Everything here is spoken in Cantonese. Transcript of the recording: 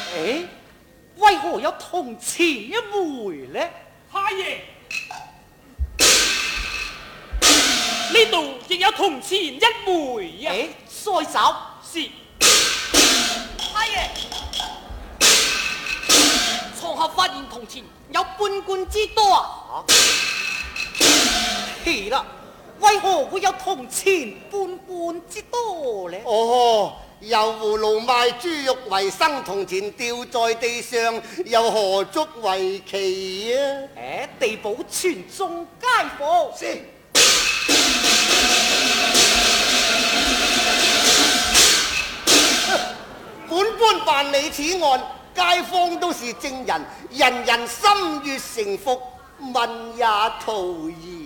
哎，為何有銅錢一枚呢？ 太爺，呢度亦有銅錢一枚啊！ 哎，再找。 是。 太爺，床下發現銅錢有半貫之多啊！ 奇啦，為何會有銅錢半貫之多呢？ 哦，由葫蘆賣豬肉為生，銅錢掉在地上，又何足為奇啊？ 哎，地保全眾街坊。 是。本官辦理此案，街坊都是證人，人人心悅誠服，問也徒然。